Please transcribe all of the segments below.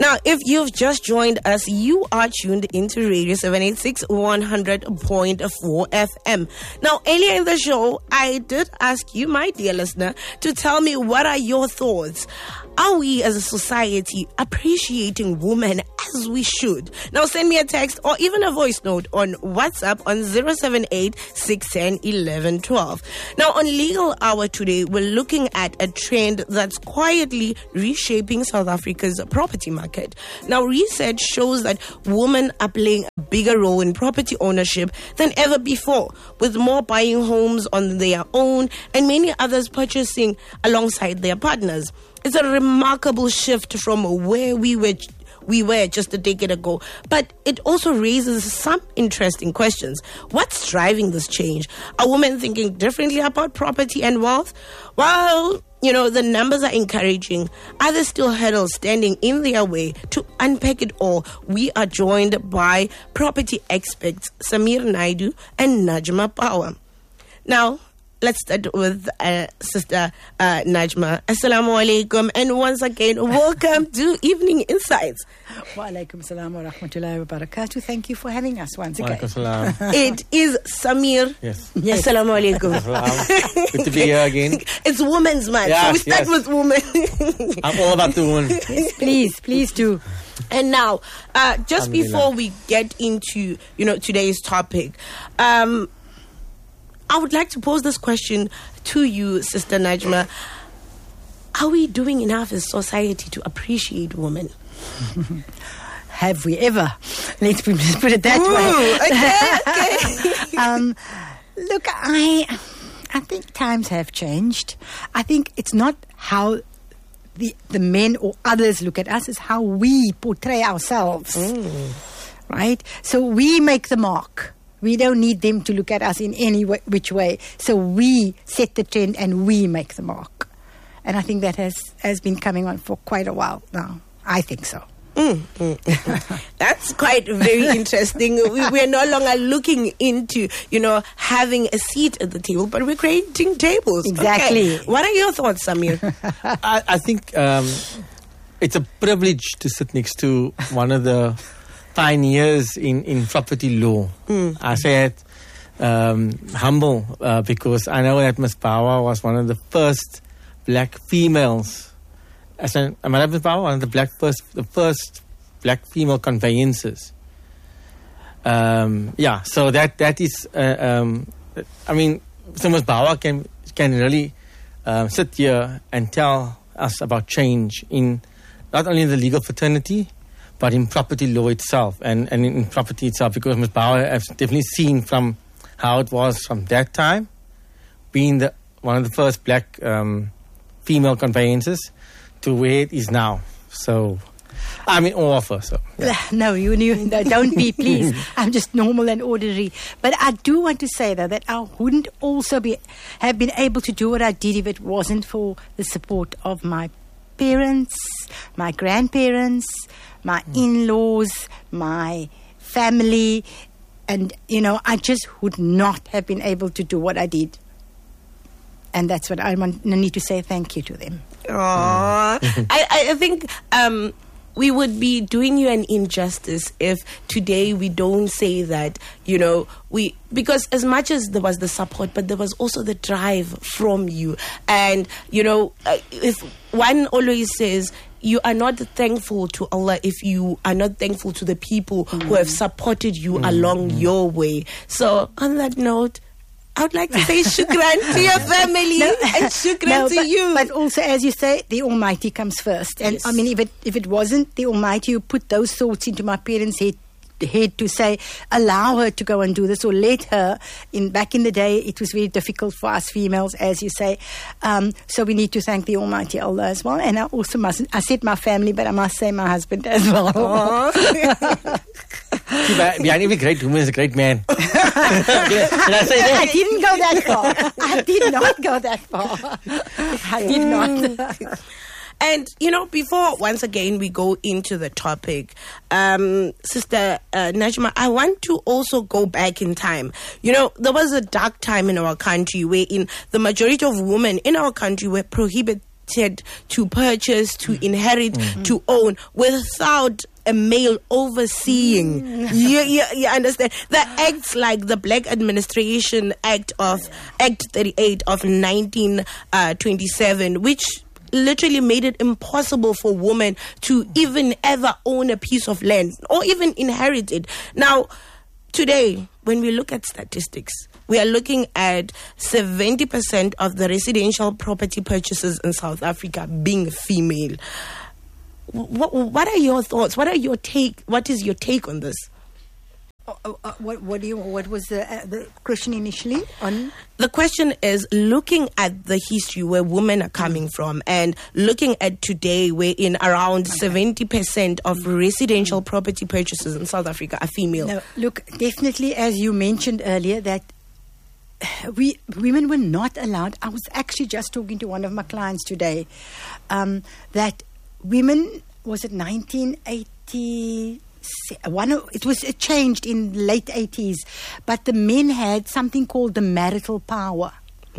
Now, if you've just joined us, you are tuned into Radio 786 100.4 FM. Now, earlier in the show, I did ask you, my dear listener, to tell me what are your thoughts. Are we as a society appreciating women as we should? Now send me a text or even a voice note on WhatsApp on 078 610 1112. Now on Legal Hour today, we're looking at a trend that's quietly reshaping South Africa's property market. Now research shows that women are playing a bigger role in property ownership than ever before, with more buying homes on their own and many others purchasing alongside their partners. It's a remarkable shift from where we were just a decade ago. But it also raises some interesting questions. What's driving this change? Are women thinking differently about property and wealth? Well, the numbers are encouraging. Are there still hurdles standing in their way? To unpack it all, we are joined by property experts Samir Naidu and Najma Power. Now, let's start with Sister Najma. Assalamu alaikum, and once again, welcome to Evening Insights. Wa alaikum salam wa rahmatullahi wa barakatuh. Thank you for having us once again. It is Samir. Yes. Assalamu alaikum. Good to be here again. It's Women's Month, so we start with women. I'm all about the women. Yes, please do. And now, just before we get into today's topic, I would like to pose this question to you, Sister Najma. Are we doing enough as society to appreciate women? Have we ever? Let's put it that way. Okay. Look, I think times have changed. I think it's not how the men or others look at us, it's how we portray ourselves. Right? So we make the mark. We don't need them to look at us in any which way. So we set the trend and we make the mark. And I think that has been coming on for quite a while now. I think so. That's quite very interesting. We're no longer looking into, having a seat at the table, but we're creating tables. Exactly. Okay. What are your thoughts, Samir? I think it's a privilege to sit next to one of the pioneers in property law. I say it humble because I know that Ms. Power was one of the first black females. Am I right, Ms. Power? One of the first black female conveyancers. So that is. So Ms. Power can really sit here and tell us about change in not only the legal fraternity, but in property law itself and in property itself, because Ms. Bauer has definitely seen from how it was from that time, being one of the first black female conveyancers, to where it is now. So, all of us. So, yeah. No, no, don't be, please. I'm just normal and ordinary. But I do want to say, though, that I wouldn't also have been able to do what I did if it wasn't for the support of my parents, my grandparents, my in-laws, my family, and I just would not have been able to do what I did. And that's what I need to say thank you to them. I think we would be doing you an injustice if today we don't say that, because as much as there was the support, but there was also the drive from you. And, if one always says, you are not thankful to Allah if you are not thankful to the people who have supported you along your way. So on that note, I would like to say shukran to your family and shukran to you. But also, as you say, the Almighty comes first. And yes. If it wasn't the Almighty who put those thoughts into my parents' head to say, allow her to go and do this, or let her. Back in the day, it was very difficult for us females, as you say. So we need to thank the Almighty Allah as well. And I also I said my family, but I must say my husband as well. Behind every great woman is a great man. Did I say that? I didn't go that far. I did not go that far. I did not. And, before, once again, we go into the topic, Sister Najma, I want to also go back in time. There was a dark time in our country wherein the majority of women in our country were prohibited expected to purchase, to inherit, to own without a male overseeing. You understand? That acts like the Black Administration Act 38 of 1927, which literally made it impossible for women to even ever own a piece of land or even inherit it. Now, today, when we look at statistics, we are looking at 70% of the residential property purchases in South Africa being female. What are your thoughts? What is your take on this? What was the question initially on? The question is looking at the history where women are coming from and looking at today where in around 70% of residential property purchases in South Africa are female. No, look, definitely, as you mentioned earlier, that women were not allowed. I was actually just talking to one of my clients today that women, was it 1980? It was changed in the late 80s, but the men had something called the marital power.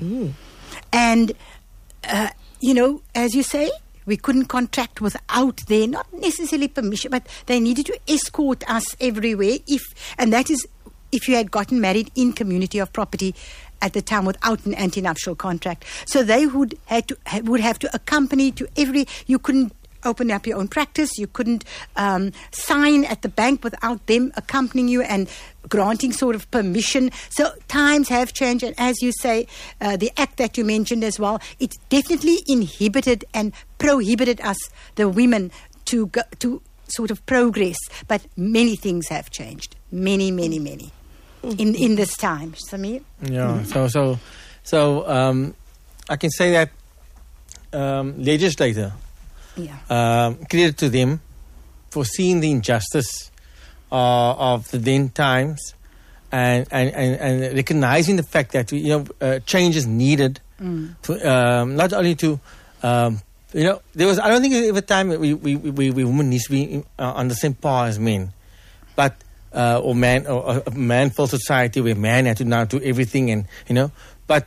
And, as you say, we couldn't contract without their, not necessarily permission, but they needed to escort us everywhere. And that is if you had gotten married in community of property at the time without an antenuptial contract. So they would have to accompany to you couldn't open up your own practice. You couldn't sign at the bank without them accompanying you and granting sort of permission. So times have changed. And as you say, the act that you mentioned as well, it definitely inhibited and prohibited us, the women, to sort of progress. But many things have changed. Many in this time. Samir? Yeah. So I can say that legislator, credit to them for seeing the injustice of the then times and recognizing the fact that change is needed to not only to there was, I don't think there was a time that we women need to be on the same par as men, but or a man-full society where man had to now do everything and but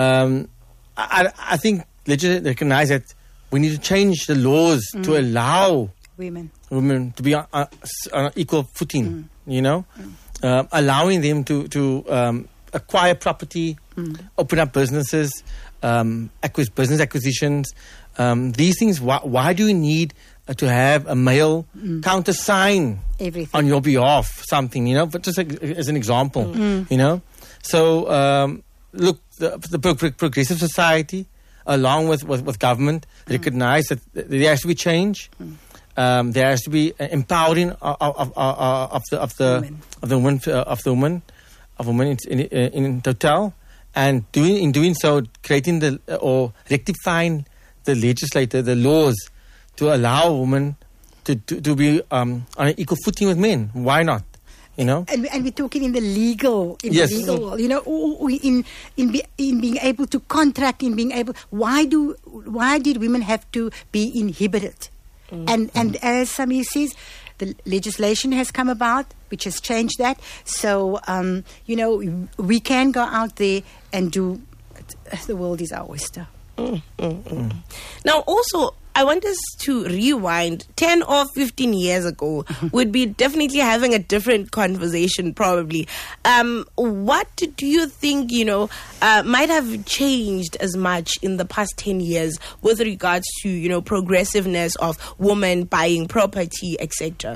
I think legislature recognize that we need to change the laws to allow women to be on an equal footing, allowing them to acquire property, open up businesses, business acquisitions. These things, why do you need to have a male countersign everything on your behalf, something, but just as an example, So, look, the progressive society, along with government, recognize that there has to be change. There has to be empowering of the woman in total, and in doing so, creating or rectifying the laws to allow women to be on an equal footing with men. Why not? And we're talking in the legal, world, in being able to contract, in being able. Why did women have to be inhibited? And as Samir says, the legislation has come about, which has changed that. So we can go out there and do. The world is our oyster. Now, also, I want us to rewind 10 or 15 years ago. We'd be definitely having a different conversation, probably. What do you think, might have changed as much in the past 10 years with regards to, progressiveness of women buying property, etc.?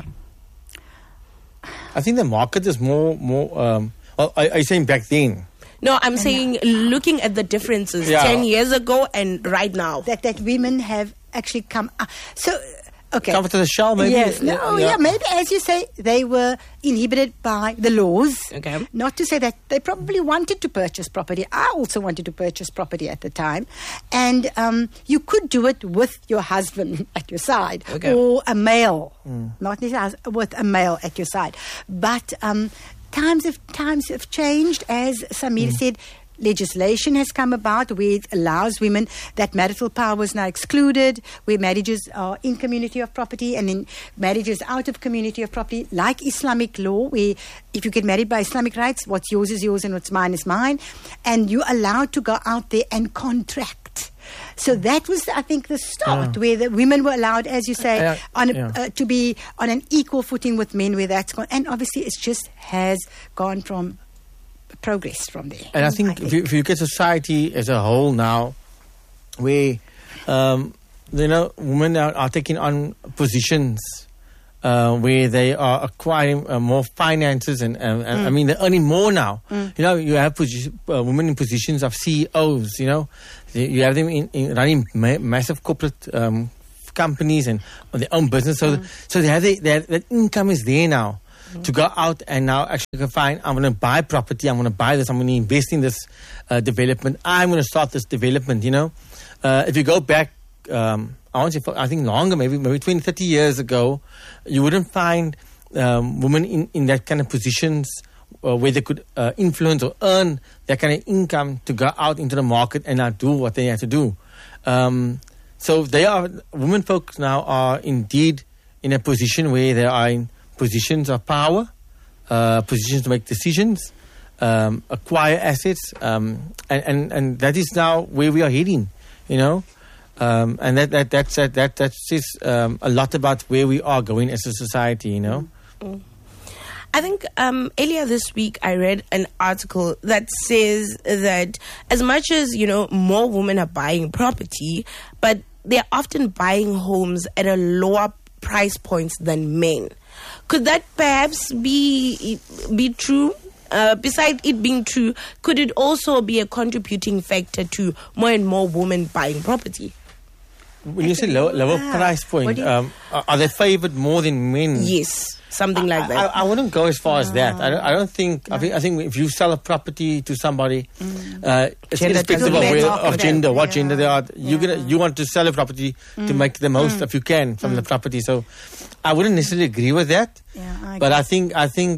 I think the market is more. Are you saying back then? No, I'm saying looking at the differences 10 years ago and right now. That women have actually come. Come to the shell, maybe. Yes. Maybe, as you say, they were inhibited by the laws. Okay. Not to say that they probably wanted to purchase property. I also wanted to purchase property at the time. And you could do it with your husband at your side. Okay. Or a male. Not necessarily with a male at your side. But times have changed, as Samir said. Legislation has come about where it allows women that marital power is now excluded, where marriages are in community of property and in marriages out of community of property, like Islamic law, where if you get married by Islamic rights, what's yours is yours and what's mine is mine, and you're allowed to go out there and contract. So that was, I think, the start where the women were allowed, as you say, to be on an equal footing with men. Where that's gone, and obviously it just has gone from progress from there. And I think, if you look at society as a whole now, where women are taking on positions where they are acquiring more finances, and I mean, they're earning more now. You have women in positions of CEOs. You have them in running massive corporate companies and their own business. So they have that income is there now to go out and now actually find, I'm going to buy property, I'm going to buy this, I'm going to invest in this development, I'm going to start this development. If you go back, I think longer, maybe 20, 30 years ago, you wouldn't find women in that kind of positions where they could influence or earn that kind of income to go out into the market and not do what they have to do. So women folks now are indeed in a position where they are in positions of power, positions to make decisions, acquire assets, and that is now where we are heading, and that says a lot about where we are going as a society, I think earlier this week I read an article that says that as much as, more women are buying property, but they're often buying homes at a lower price points than men. Could that perhaps be true? Besides it being true, could it also be a contributing factor to more and more women buying property? When you say lower price point, are they favored more than men? Yes, something like that. I wouldn't go as far as that. I don't think. I think if you sell a property to somebody, it's irrespective of gender, what gender they are. You want to sell a property to make the most if you can from the property. So I wouldn't necessarily agree with that. But I think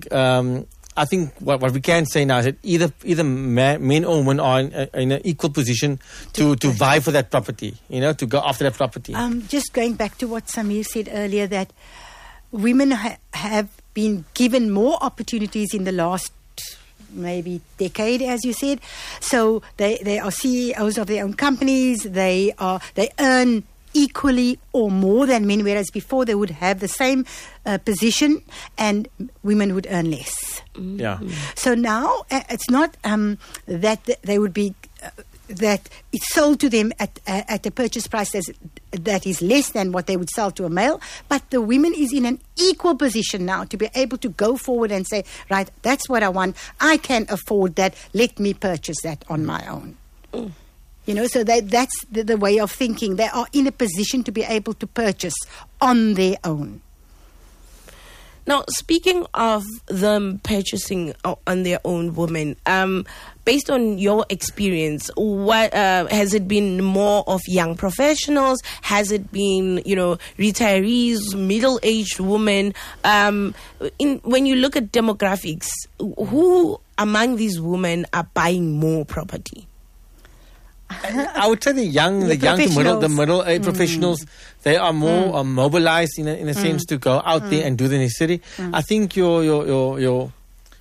what we can say now is that either men or women are in an equal position to vie for that property, to go after that property. Just going back to what Samir said earlier, that women have been given more opportunities in the last maybe decade, as you said. So they are CEOs of their own companies. They earn equally or more than men, whereas before they would have the same position and women would earn less. Yeah. So now it's not that they would be that it's sold to them at a purchase price that is less than what they would sell to a male, but the women is in an equal position now to be able to go forward and say, right, that's what I want, I can afford that, let me purchase that on my own. So that's the way of thinking. They are in a position to be able to purchase on their own. Now, speaking of them purchasing on their own, women, based on your experience, what has it been more of young professionals? Has it been, retirees, middle-aged women? When you look at demographics, who among these women are buying more property? I would say the young to middle-aged professionals, they are more mobilized in a sense to go out there and do the necessary. I think your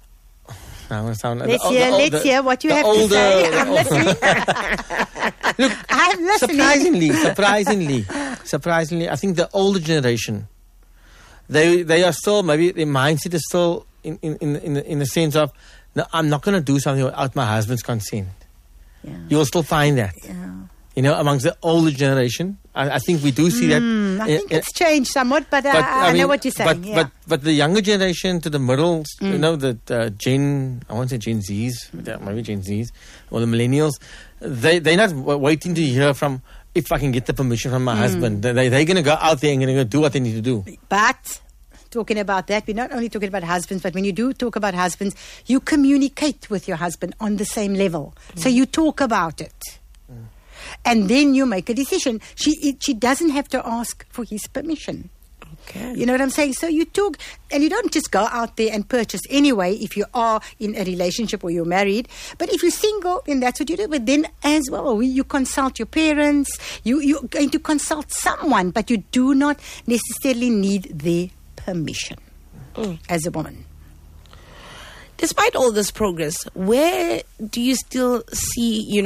Let's hear what you have to say. I'm listening. Look, I'm listening. Surprisingly, I think the older generation, they are still, maybe their mindset is still in the sense of, no, I'm not going to do something without my husband's consent. Yeah. You'll still find that, amongst the older generation. I think we do see that. I think it's changed somewhat, but I know what you're saying. But the younger generation to the middle, the I won't say Gen Zs, maybe Gen Zs, or the millennials, they're not waiting to hear from, if I can get the permission from my husband. They're going to go out there and going to do what they need to do. But talking about that, we're not only talking about husbands, but when you do talk about husbands, you communicate with your husband on the same level. So you talk about it. And then you make a decision. She doesn't have to ask for his permission. Okay. You know what I'm saying? So you talk, and you don't just go out there and purchase anyway if you are in a relationship or you're married. But if you're single, then that's what you do. But then as well, you consult your parents. You're going to consult someone, but you do not necessarily need their permission as a woman. Despite all this progress, where do you still see,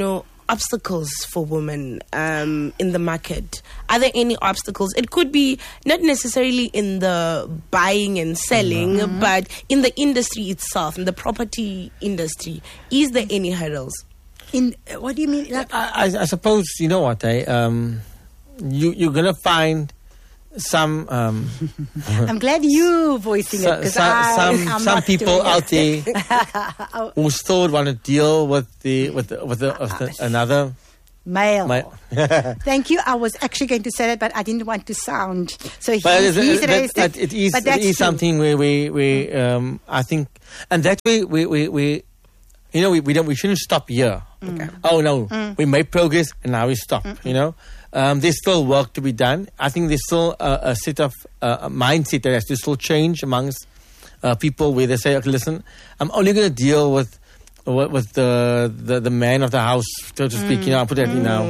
obstacles for women in the market? Are there any obstacles? It could be not necessarily in the buying and selling, but in the industry itself, in the property industry. Is there any hurdles? What do you mean? Like, I suppose, you know what, you're going to find some... I'm glad you voicing it, because some people out there who still would want to deal with another male. Thank you. I was actually going to say that, but I didn't want to sound. So it is something where we I think, and that way we we shouldn't stop here. Okay. Oh no, we made progress and now we stop. There's still work to be done. I think there's still a set of mindset that has to still change amongst people, where they say, okay, listen, I'm only going to deal with the man of the house, so to speak. I put that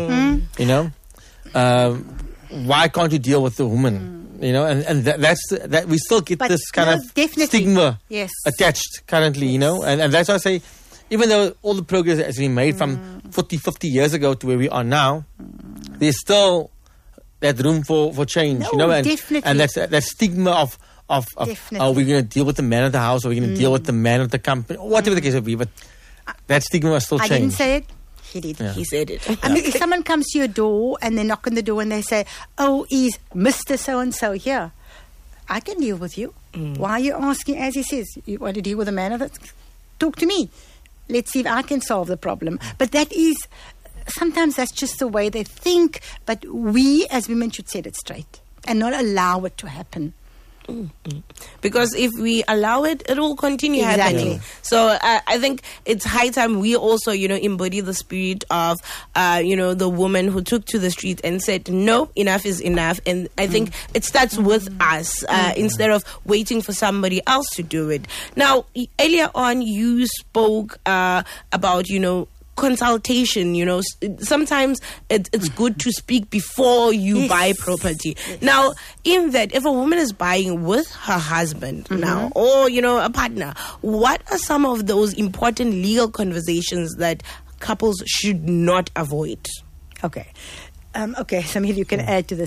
why can't you deal with the woman? And that's we still get this kind of stigma attached currently. And that's why I say, even though all the progress has been made from 40, 50 years ago to where we are now, there's still that room for change, definitely. And that stigma of are we going to deal with the man of the house, or are we going to deal with the man of the company, whatever the case may be, but that stigma must still change. I didn't say it. He did. Yeah. He said it. I mean, if someone comes to your door and they knock on the door and they say, oh, is Mr. So-and-so here? I can deal with you. Why are you asking, as he says, you want to deal with a man of it? Talk to me. Let's see if I can solve the problem. But that is... Sometimes that's just the way they think, but we as women should set it straight and not allow it to happen. Because if we allow it, it will continue happening. So I think it's high time we also, embody the spirit of, the woman who took to the street and said, no, enough is enough. And I think it starts with us instead of waiting for somebody else to do it. Now, earlier on, you spoke about, consultation. Sometimes it's good to speak before you buy property. Now, in that, if a woman is buying with her husband now, or a partner, what are some of those important legal conversations that couples should not avoid? Okay, Samir, you can add to this.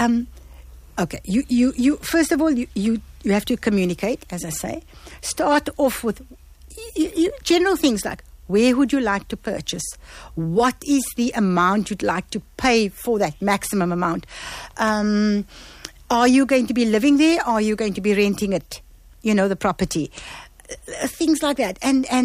Okay, you first of all, you have to communicate, as I say. Start off with general things like, where would you like to purchase? What is the amount you'd like to pay for that maximum amount? Are you going to be living there? Or are you going to be renting it? The property. Things like that.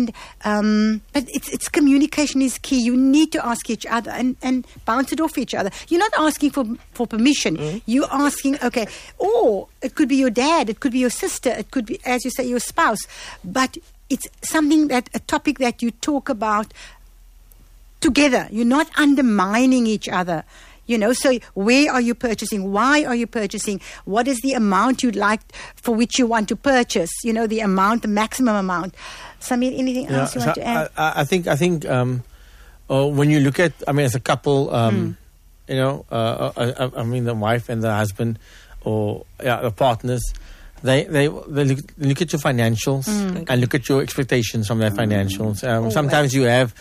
But it's communication is key. You need to ask each other and bounce it off each other. You're not asking for permission. You're asking, okay, or it could be your dad, it could be your sister, it could be, as you say, your spouse. But it's something a topic that you talk about together. You're not undermining each other. So where are you purchasing? Why are you purchasing? What is the amount you'd like for which you want to purchase? The amount, the maximum amant. Samir, anything else you want to add? I think when you look at, as a couple, the wife and the husband, or the partners, They look at your financials and look at your expectations from their financials. Sometimes you have,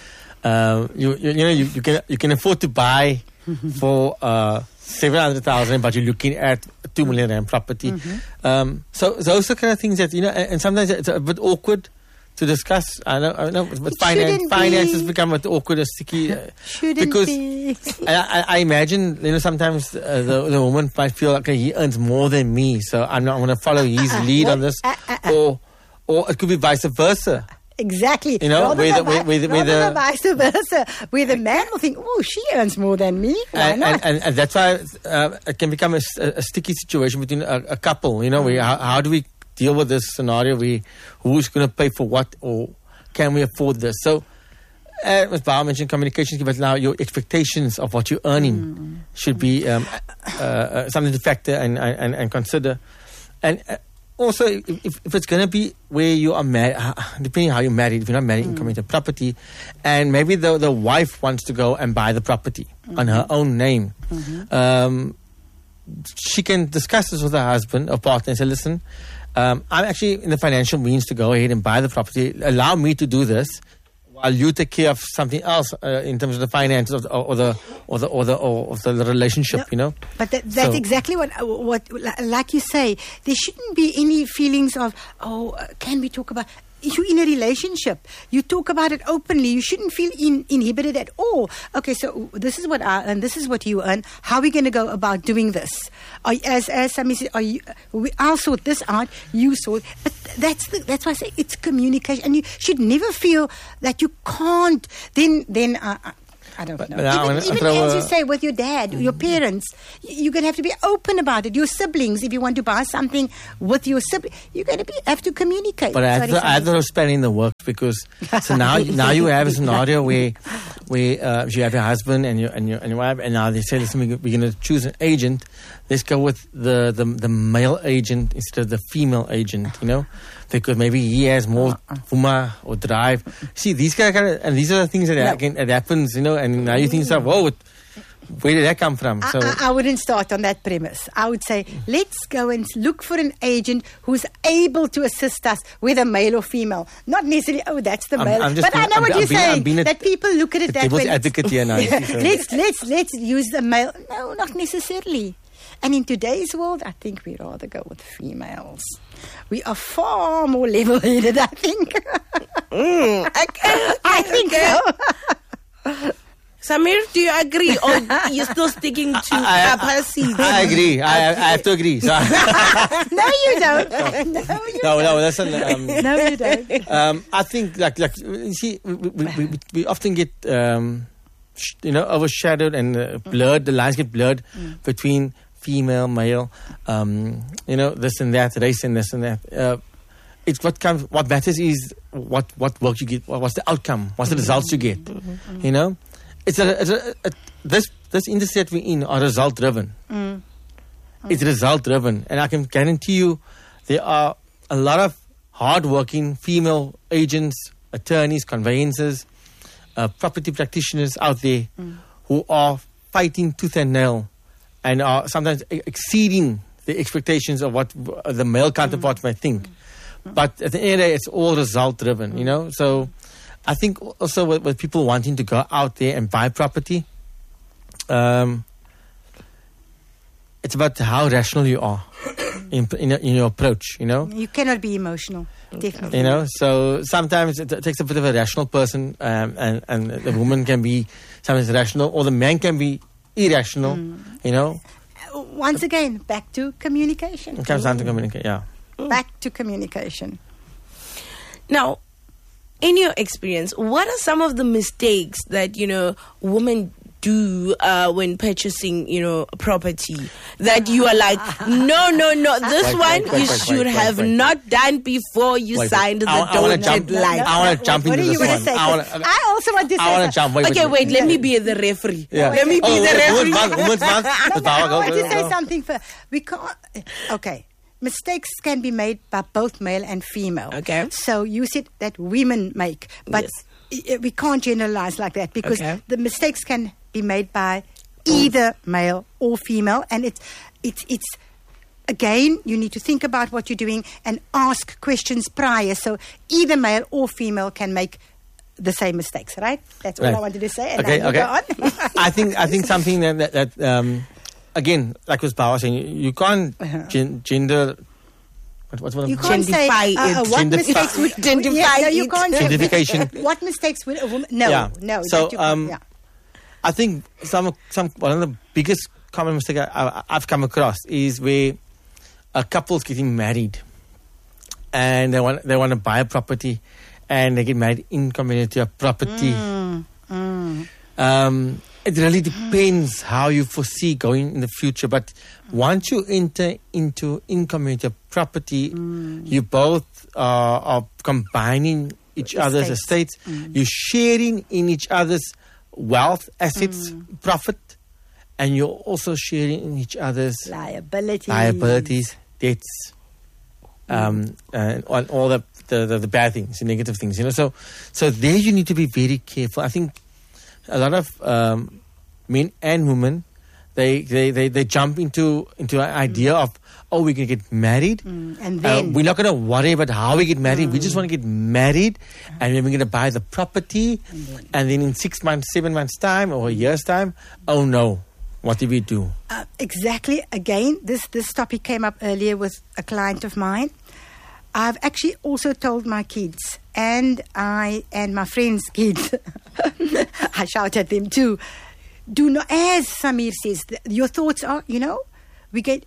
you can afford to buy for 700,000, but you're looking at 2 million rand property. So those are kind of things that and sometimes it's a bit awkward to discuss. I know, but finances become a bit awkward or sticky. Because I imagine, sometimes the woman might feel like he earns more than me, so I'm not going to follow his lead on this, or it could be vice versa. Exactly. Rather vice versa, where the man will think, oh, she earns more than me. Why not? And that's why it can become a sticky situation between a couple. Where how do we deal with this scenario? Who's going to pay for what, or can we afford this? So, as Bao mentioned, communication, but now your expectations of what you're earning should be something to factor and consider. And also, if it's going to be where you are married, depending on how you're married, if you're not married and coming to property, and maybe the wife wants to go and buy the property on her own name, she can discuss this with her husband or partner and say, listen, I'm actually in the financial means to go ahead and buy the property. Allow me to do this while you take care of something else in terms of the finances or the relationship, But that's exactly what, like you say, there shouldn't be any feelings of, can we talk about... You're in a relationship. You talk about it openly. You shouldn't feel inhibited at all. Okay, so this is what I earn. This is what you earn. How are we going to go about doing this? As Sammy said, I'll sort this out. You sort. But that's why I say it's communication. And you should never feel that you can't. Then I don't know. Even as you say with your dad, your parents, you're going to have to be open about it. Your siblings, if you want to buy something with your sibling, you're going to have to communicate. But I have to spend in the work because so now you have a scenario where you have your husband and your wife, and now they say, listen, we're going to choose an agent. Let's go with the male agent instead of the female agent. Because maybe he has more fuma or drive. See, these kind of, and these are the things that happens, and now you think, whoa, where did that come from? So I wouldn't start on that premise. I would say, let's go and look for an agent who's able to assist us, whether male or female. Not necessarily, that's the male. But I know what you're saying, that people look at it that way. Advocate here now. Let's use the male. No, not necessarily. And in today's world, I think we'd rather go with females. We are far more level-headed, I think. I think so. Samir, do you agree, or you're still sticking to capacity? I agree. I have to agree. So. No, you don't. No, that's not. No, you don't. I think, like you see, we often get, overshadowed and blurred. The lines get blurred between female, male, this and that, race and this and that. It's what matters is what work you get, what's the outcome, what's the results you get. It's this industry that we're in are result driven. It's result driven, and I can guarantee you there are a lot of hard-working female agents, attorneys, conveyancers, property practitioners out there who are fighting tooth and nail and are sometimes exceeding the expectations of what the male counterparts might think. But at the end of the day, it's all result driven, So I think also with people wanting to go out there and buy property, it's about how rational you are in your approach, You cannot be emotional, definitely. So sometimes it takes a bit of a rational person, and the woman can be sometimes rational, or the man can be irrational, Once again, back to communication. It comes down to communication, yeah. Back to communication. Now, in your experience, what are some of the mistakes that, women do when purchasing, property that you are like, no, this you should have not done before you signed the dotted line. I want to jump into this one. I also want to say I want to jump. Wait, let me be the referee. Yeah. Let me be the referee. I want to say something first. We can't... Okay. Mistakes can be made by both male and female. Okay. So you said that women make, but we can't generalize like that because the mistakes can be made by either male or female, and it's again, you need to think about what you're doing and ask questions prior. So either male or female can make the same mistakes, right? That's all I wanted to say. And okay. Go on. I think something that again, like was Bauer saying, you can't gender. You can't say what mistakes would identify. You can't say gentrification. What mistakes would a woman? No. So I think one of the biggest common mistake I've come across is where a couple's getting married and they want to buy a property and they get married in community of property. It really depends how you foresee going in the future. But once you enter into in-community property, you both are combining each other's estates. You're sharing in each other's wealth, assets, profit, and you're also sharing in each other's liabilities, debts, and on all the bad things, the negative things. So there you need to be very careful. I think a lot of men and women, they jump into an idea of, we can get married, and then we're not going to worry about how we get married. We just want to get married, and then we're going to buy the property, and then in 6 months, 7 months time, or a year's time, oh no, what did we do? Exactly. Again, this topic came up earlier with a client of mine. I've actually also told my kids and my friends' kids, I shout at them too, do not, as Samir says, your thoughts are, you're going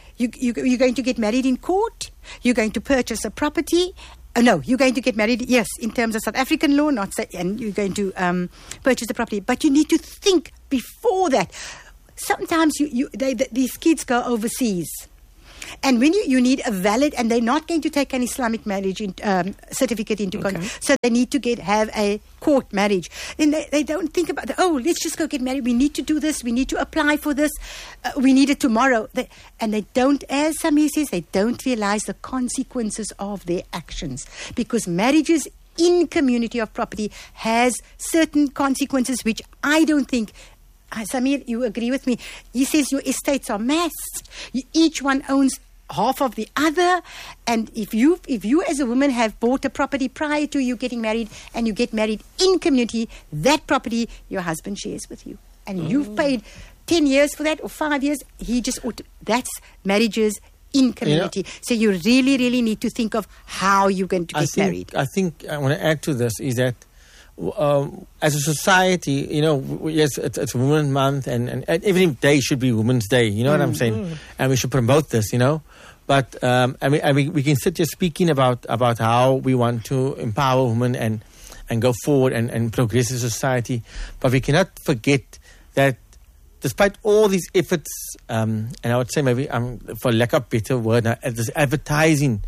to get married in court, you're going to purchase a property. No, you're going to get married, yes, in terms of South African law, and you're going to purchase a property. But you need to think before that. Sometimes these kids go overseas. And when you need a valid, and they're not going to take an Islamic marriage certificate into contract, so they need to have a court marriage. Then they don't think about, let's just go get married. We need to do this. We need to apply for this. We need it tomorrow. And they don't, as Samir says, they don't realize the consequences of their actions. Because marriages in community of property has certain consequences which I don't think... Samir, you agree with me. He says your estates are massed. Each one owns half of the other. And if you as a woman have bought a property prior to you getting married, and you get married in community, that property your husband shares with you. And you've paid 10 years for that, or 5 years. That's marriages in community. So you really, really need to think of how you're going to get married. I think I want to add to this is that as a society, yes, it's Women's Month, and every day should be Women's Day. You know what I'm saying? And we should promote this. But we can sit here speaking about how we want to empower women and go forward and progress as a society. But we cannot forget that despite all these efforts, and I would say maybe for lack of a better word, this advertising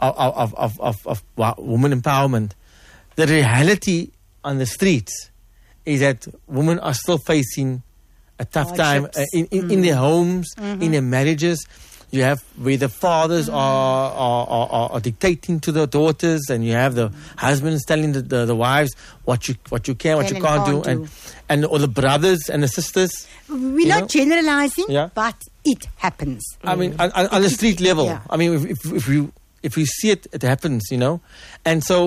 of women empowerment, the reality on the streets is that women are still facing a tough time in their homes, in their marriages. You have where the fathers are dictating to the daughters, and you have the husbands telling the wives what you can, what you can't do, and or the brothers and the sisters. We're not generalizing, but it happens. I mean, on the street level. Yeah. I mean, if you see it, it happens. And so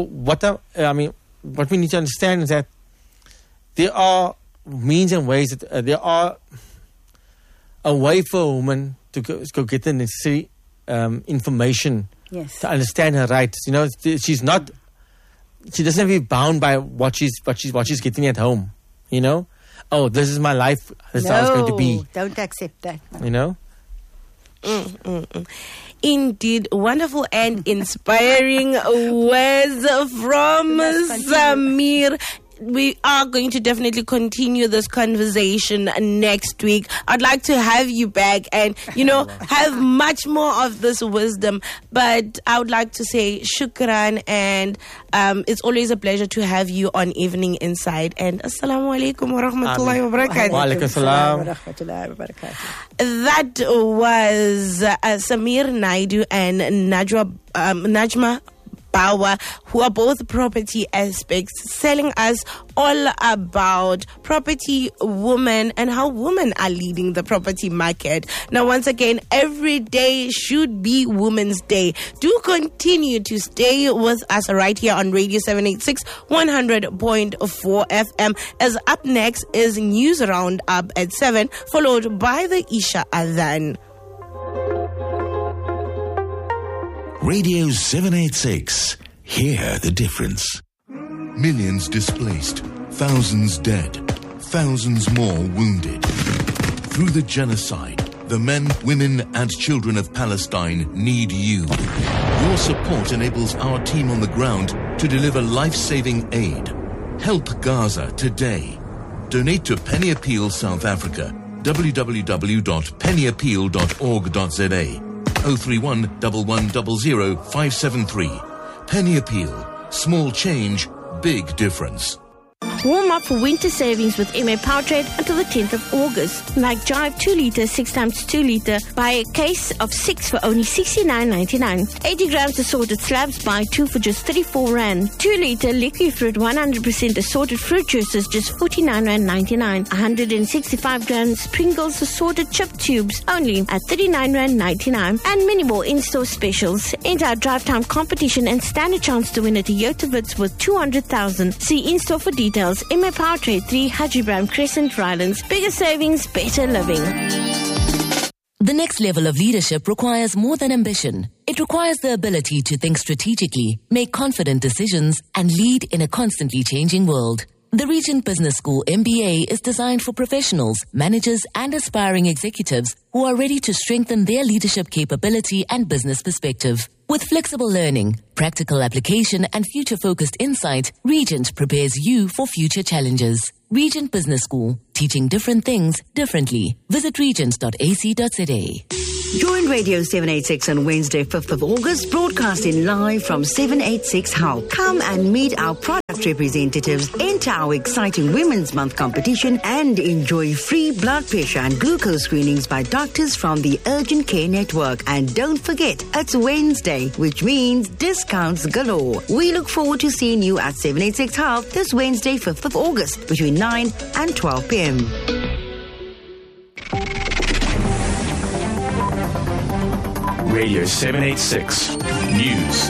what we need to understand is that there are means and ways that there are a way for a woman to go get the necessary information to understand her rights. She doesn't have to be bound by what she's getting at home. This is my life. This is how it's going to be. Don't accept that. Indeed, wonderful and inspiring words from Samir. We are going to definitely continue this conversation next week. I'd like to have you back and, have much more of this wisdom. But I would like to say shukran, and it's always a pleasure to have you on Evening Inside. And assalamu alaikum wa rahmatullahi wa barakatuh. Wa alaikum assalam. That was Samir Naidu and Najma Bauer, who are both property aspects, telling us all about property women and how women are leading the property market. Now, once again, every day should be Women's Day. Do continue to stay with us right here on Radio 786 100.4 FM. As up next is News Roundup at 7, followed by the Isha Adhan. Radio 786. Hear the difference. Millions displaced, thousands dead, thousands more wounded. Through the genocide, the men, women, and children of Palestine need you. Your support enables our team on the ground to deliver life-saving aid. Help Gaza today. Donate to Penny Appeal South Africa. www.pennyappeal.org.za. 031 1100 573. Penny Appeal. Small change, big difference. Warm up for winter savings with MA Powertrade until the 10th of August. Like Jive 2 litre, 6x2 litre, buy a case of 6 for only $69.99. 80 grams assorted slabs, buy 2 for just 34 Rand. 2 litre liquid fruit, 100% assorted fruit juices, just $49.99. 165 grams Pringles assorted chip tubes, only at $39.99. And many more in-store specials. Enter our drive time competition and stand a chance to win a Toyota Vitz worth $200,000. See in-store for details. MA Powertrade 3, Haji Brown Crescent, Rylands. Bigger savings, better living. The next level of leadership requires more than ambition. It requires the ability to think strategically, make confident decisions, and lead in a constantly changing world. The Regent Business School MBA is designed for professionals, managers, and aspiring executives who are ready to strengthen their leadership capability and business perspective. With flexible learning, practical application, and future-focused insight, Regent prepares you for future challenges. Regent Business School, teaching different things differently. Visit regent.ac.za. Join Radio 786 on Wednesday, 5th of August, broadcasting live from 786 Hull. Come and meet our product representatives, enter our exciting Women's Month competition, and enjoy free blood pressure and glucose screenings by doctors from the Urgent Care Network. And don't forget, it's Wednesday, which means discounts galore. We look forward to seeing you at 786 Hull this Wednesday, 5th of August, between 9 and 12 p.m. Radio 786 News.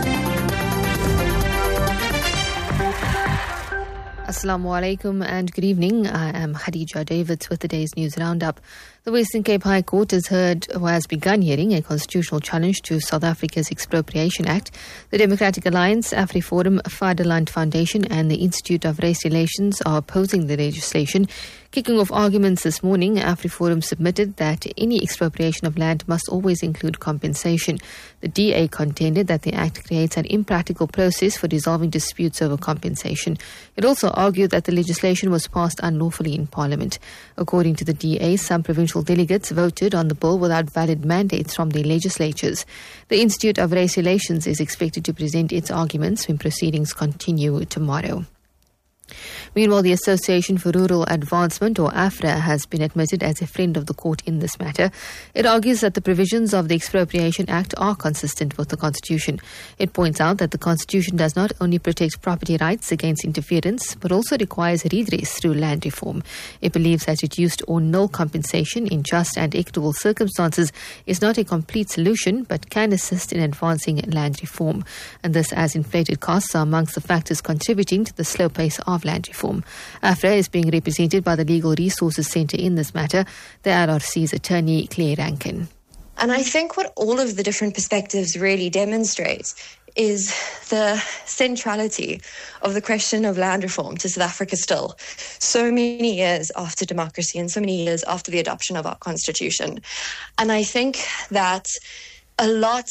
Assalamu alaikum and good evening. I am Khadija Davids with today's news roundup. The Western Cape High Court has begun hearing a constitutional challenge to South Africa's Expropriation Act. The Democratic Alliance, AfriForum, Vaderland Foundation and the Institute of Race Relations are opposing the legislation. Kicking off arguments this morning, AfriForum submitted that any expropriation of land must always include compensation. The DA contended that the Act creates an impractical process for resolving disputes over compensation. It also argued that the legislation was passed unlawfully in Parliament. According to the DA, some provincial delegates voted on the bill without valid mandates from their legislatures. The Institute of Race Relations is expected to present its arguments when proceedings continue tomorrow. Meanwhile, the Association for Rural Advancement, or AFRA, has been admitted as a friend of the court in this matter. It argues that the provisions of the Expropriation Act are consistent with the Constitution. It points out that the Constitution does not only protect property rights against interference, but also requires redress through land reform. It believes that reduced or no compensation in just and equitable circumstances is not a complete solution, but can assist in advancing land reform. And this, as inflated costs are amongst the factors contributing to the slow pace of land reform. AFRA is being represented by the Legal Resources Centre in this matter, the LRC's attorney Claire Rankin. And I think what all of the different perspectives really demonstrate is the centrality of the question of land reform to South Africa still, so many years after democracy and so many years after the adoption of our constitution. And I think that a lot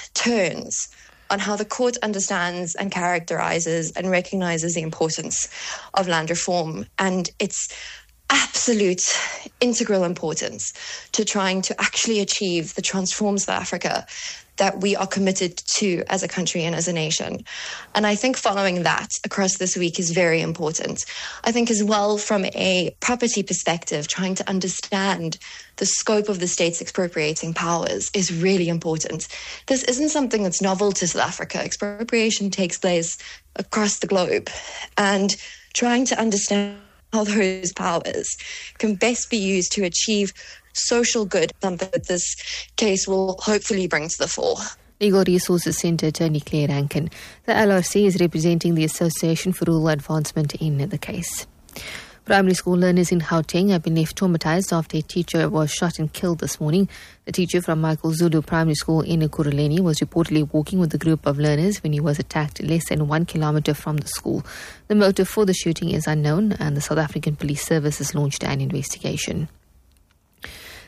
turns on how the court understands and characterizes and recognizes the importance of land reform and its absolute integral importance to trying to actually achieve the transformed South Africa that we are committed to as a country and as a nation. And I think following that across this week is very important. I think as well from a property perspective, trying to understand the scope of the state's expropriating powers is really important. This isn't something that's novel to South Africa. Expropriation takes place across the globe. And trying to understand how those powers can best be used to achieve social good, something that this case will hopefully bring to the fore. Legal Resources Centre attorney Claire Rankin. The LRC is representing the Association for Rural Advancement in the case. Primary school learners in Gauteng have been left traumatized after a teacher was shot and killed this morning. The teacher from Michael Zulu Primary School in Ekurhuleni was reportedly walking with a group of learners when he was attacked less than 1 kilometre from the school. The motive for the shooting is unknown and the South African Police Service has launched an investigation.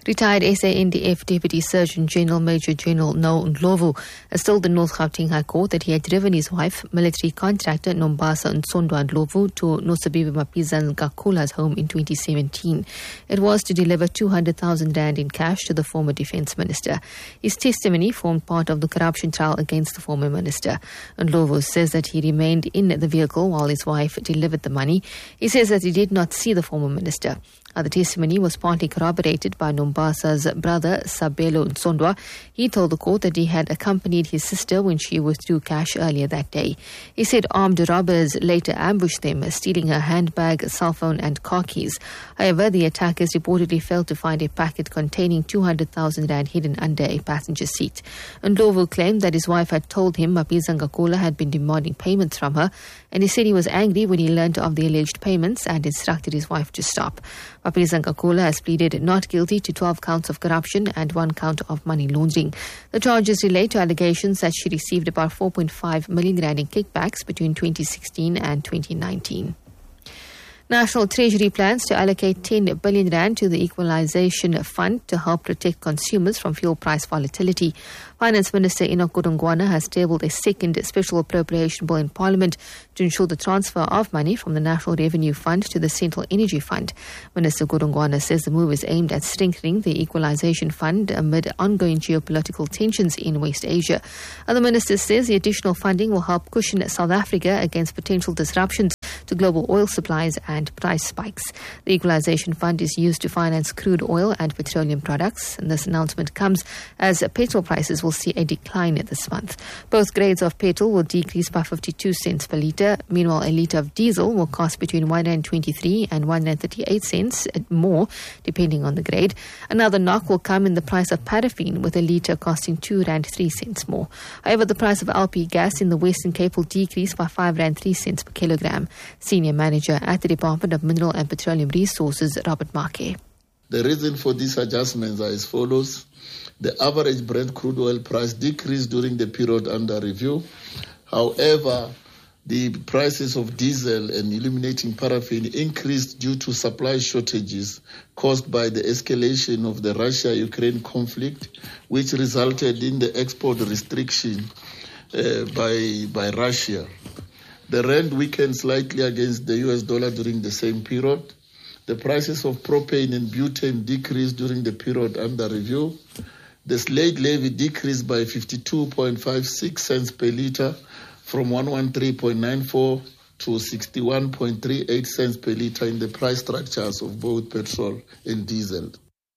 Retired SANDF Deputy Surgeon General Major General No Ndlovu has told the North Gauteng High Court that he had driven his wife, military contractor Nombasa Nsondwa Ndlovu, to Nosabiwe Mapisa-Ngakula's home in 2017. It was to deliver 200,000 rand in cash to the former defence minister. His testimony formed part of the corruption trial against the former minister. Ndlovu says that he remained in the vehicle while his wife delivered the money. He says that he did not see the former minister. The testimony was partly corroborated by Nombasa's brother, Sabelo Nsondwa. He told the court that he had accompanied his sister when she withdrew cash earlier that day. He said armed robbers later ambushed them, stealing her handbag, cell phone and car keys. However, the attackers reportedly failed to find a packet containing 200,000 rand hidden under a passenger seat. Ndlovu claimed that his wife had told him Mapisa-Ngakula had been demanding payments from her, and he said he was angry when he learned of the alleged payments and instructed his wife to stop. Mapisa-Ngakula has pleaded not guilty to 12 counts of corruption and 1 count of money laundering. The charges relate to allegations that she received about 4.5 million rand in kickbacks between 2016 and 2019. National Treasury plans to allocate 10 billion rand to the Equalization Fund to help protect consumers from fuel price volatility. Finance Minister Enoch Godongwana has tabled a second special appropriation bill in Parliament to ensure the transfer of money from the National Revenue Fund to the Central Energy Fund. Minister Godongwana says the move is aimed at strengthening the Equalization Fund amid ongoing geopolitical tensions in West Asia. The minister says the additional funding will help cushion South Africa against potential disruptions to global oil supplies and price spikes. The Equalization Fund is used to finance crude oil and petroleum products, and this announcement comes as petrol prices will see a decline this month. Both grades of petrol will decrease by 52 cents per litre. Meanwhile, a litre of diesel will cost between 123 and 138 cents more, depending on the grade. Another knock will come in the price of paraffin, with a litre costing 2 rand 3 cents more. However, the price of LP gas in the Western Cape will decrease by 5 rand 3 cents per kilogram. Senior Manager at the Department of Mineral and Petroleum Resources, Robert Marke. The reason for these adjustments are as follows. The average Brent crude oil price decreased during the period under review. However, the prices of diesel and illuminating paraffin increased due to supply shortages caused by the escalation of the Russia-Ukraine conflict, which resulted in the export restriction by Russia. The rand weakened slightly against the US dollar during the same period. The prices of propane and butane decreased during the period under review. The slate levy decreased by 52.56 cents per litre from 113.94 to 61.38 cents per litre in the price structures of both petrol and diesel.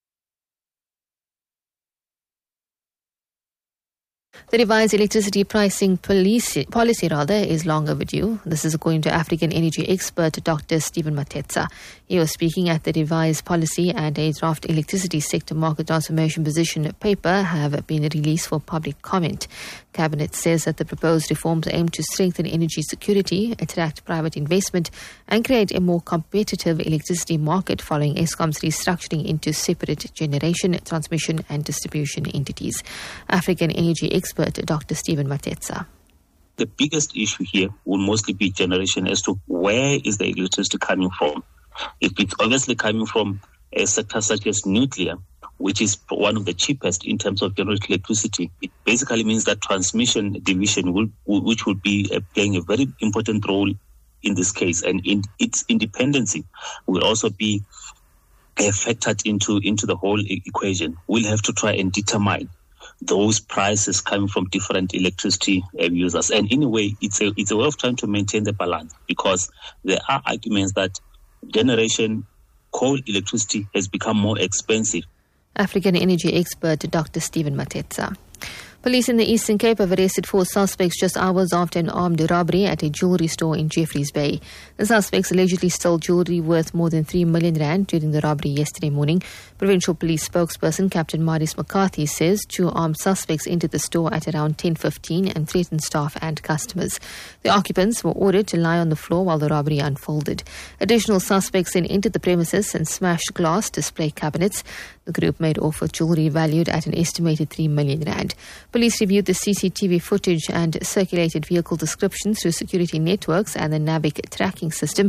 The revised electricity pricing policy is long overdue. This is according to African energy expert Dr. Stephen Matetsa. He was speaking at the revised policy and a draft electricity sector market transformation position paper have been released for public comment. Cabinet says that the proposed reforms aim to strengthen energy security, attract private investment and create a more competitive electricity market following Eskom's restructuring into separate generation, transmission and distribution entities. African energy expert Dr. Stephen Matetsa. The biggest issue here will mostly be generation as to where is the electricity coming from. If it's obviously coming from a sector such as nuclear, which is one of the cheapest in terms of generating electricity, it basically means that transmission division, which will be playing a very important role in this case, and in its independency will also be factored into the whole equation. We'll have to try and determine those prices coming from different electricity users. And in a way, it's a way of trying to maintain the balance, because there are arguments that generation coal electricity has become more expensive. African energy expert Dr. Stephen Matetsa. Police in the Eastern Cape have arrested 4 suspects just hours after an armed robbery at a jewellery store in Jeffreys Bay. The suspects allegedly stole jewellery worth more than 3 million rand during the robbery yesterday morning. Provincial Police spokesperson Captain Maurice McCarthy says 2 armed suspects entered the store at around 10:15 and threatened staff and customers. The occupants were ordered to lie on the floor while the robbery unfolded. Additional suspects then entered the premises and smashed glass display cabinets. The group made off with jewellery valued at an estimated 3 million rand. Police reviewed the CCTV footage and circulated vehicle descriptions through security networks and the NAVIC tracking system.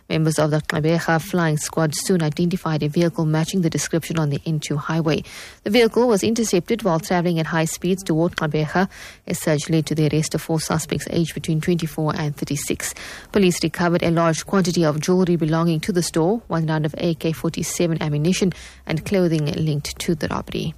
Members of the Gqeberha flying squad soon identified a vehicle matching the description on the N2 highway. The vehicle was intercepted while travelling at high speeds toward Gqeberha. A search led to the arrest of 4 suspects aged between 24 and 36. Police recovered a large quantity of jewellery belonging to the store, 1 round of AK-47 ammunition and clothing linked to the robbery.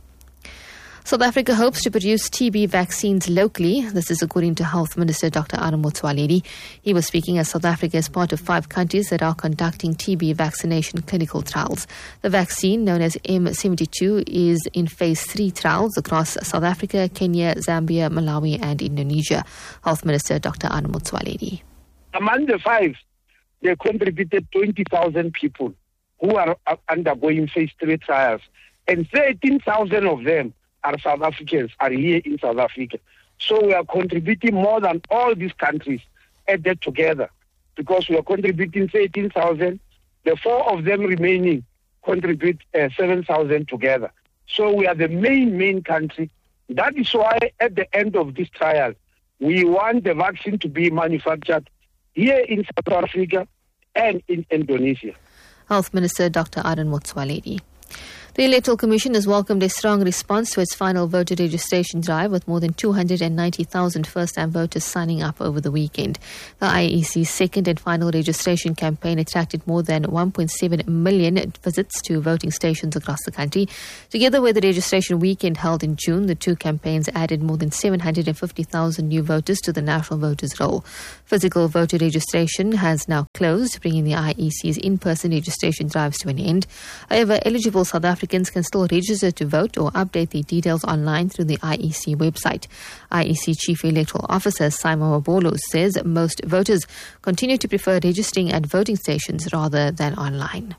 South Africa hopes to produce TB vaccines locally. This is according to Health Minister Dr. Aaron Motsoaledi. He was speaking as South Africa is part of 5 countries that are conducting TB vaccination clinical trials. The vaccine, known as M72, is in phase 3 trials across South Africa, Kenya, Zambia, Malawi and Indonesia. Health Minister Dr. Aaron Motsoaledi. Among the 5, they contributed 20,000 people who are undergoing phase 3 trials, and 13,000 of them are South Africans, are here in South Africa. So we are contributing more than all these countries added together, because we are contributing 13,000. The 4 of them remaining contribute 7,000 together. So we are the main country. That is why at the end of this trial, we want the vaccine to be manufactured here in South Africa and in Indonesia. Health Minister Dr. Aaron Motsoaledi. The Electoral Commission has welcomed a strong response to its final voter registration drive, with more than 290,000 first-time voters signing up over the weekend. The IEC's second and final registration campaign attracted more than 1.7 million visits to voting stations across the country. Together with the registration weekend held in June, the 2 campaigns added more than 750,000 new voters to the national voters roll. Physical voter registration has now closed, bringing the IEC's in-person registration drives to an end. However, eligible South Africans can still register to vote or update their details online through the IEC website. IEC Chief Electoral Officer Simon Mabolo says most voters continue to prefer registering at voting stations rather than online.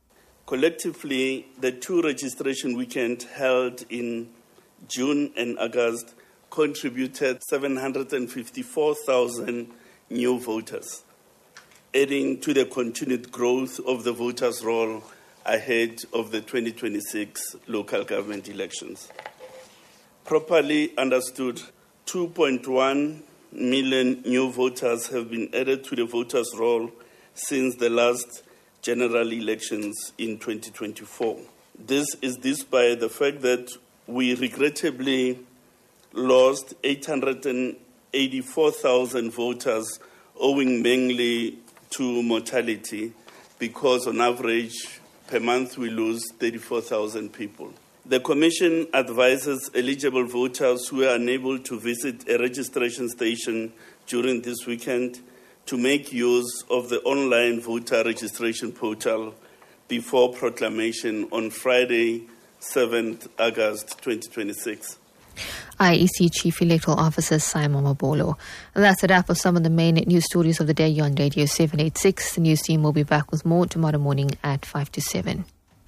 Collectively, the 2 registration weekends held in June and August contributed 754,000 new voters, adding to the continued growth of the voters' roll ahead of the 2026 local government elections. Properly understood, 2.1 million new voters have been added to the voters' roll since the last general elections in 2024. This is despite the fact that we regrettably lost 884,000 voters, owing mainly to mortality, because on average per month we lose 34,000 people. The Commission advises eligible voters who are unable to visit a registration station during this weekend to make use of the online voter registration portal before proclamation on Friday, 7th August 2026. IEC Chief Electoral Officer Simon Mabolo. And that's a wrap of some of the main news stories of the day on Radio 786. The news team will be back with more tomorrow morning at 5 to 7.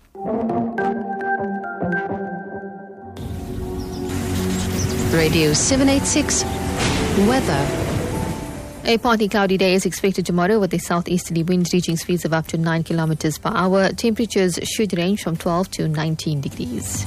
Radio 786 Weather. A partly cloudy day is expected tomorrow, with a southeasterly wind reaching speeds of up to 9 kilometers per hour. Temperatures should range from 12 to 19 degrees.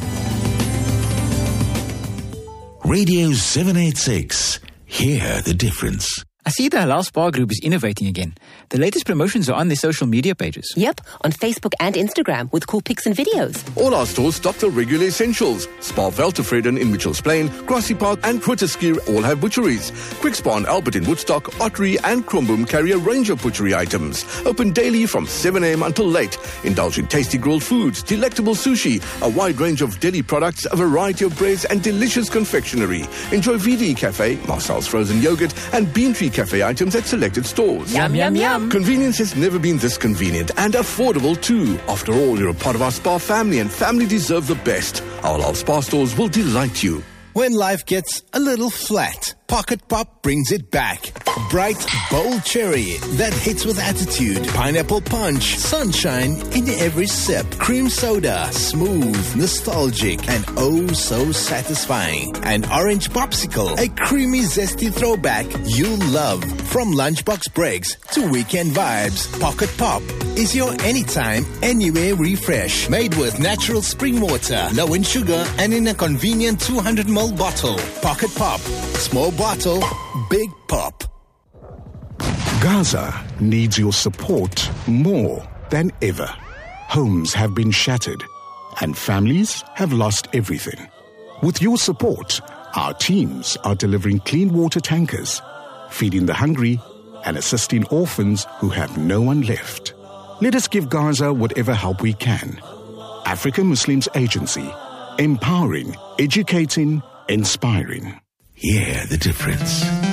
Radio 786. Hear the difference. I see the Halal Spa Group is innovating again. The latest promotions are on their social media pages. Yep, on Facebook and Instagram with cool pics and videos. All our stores stock the regular essentials. Spa Veltevreden in Mitchells Plain, Grassy Park and Grooteskier all have butcheries. Quick Spa and Albert in Woodstock, Ottery and Kromboom carry a range of butchery items. Open daily from 7 a.m. until late. Indulge in tasty grilled foods, delectable sushi, a wide range of deli products, a variety of breads and delicious confectionery. Enjoy VD Cafe, Marcel's frozen yogurt and Bean Tree Cafe items at selected stores. Yum, yum, yum. Convenience has never been this convenient and affordable too. After all, you're a part of our spa family and family deserve the best. Our Halal Spa stores will delight you. When life gets a little flat, Pocket Pop brings it back. Bright, bold cherry that hits with attitude. Pineapple punch, sunshine in every sip. Cream soda, smooth, nostalgic, and oh so satisfying. And orange popsicle, a creamy, zesty throwback you'll love. From lunchbox breaks to weekend vibes, Pocket Pop is your anytime, anywhere refresh. Made with natural spring water, low in sugar, and in a convenient 200ml bottle. Pocket Pop. Small bottle, big pop. Gaza needs your support more than ever. Homes have been shattered and families have lost everything. With your support, our teams are delivering clean water tankers, feeding the hungry, and assisting orphans who have no one left. Let us give Gaza whatever help we can. African Muslims Agency, empowering, educating, inspiring. Hear the difference.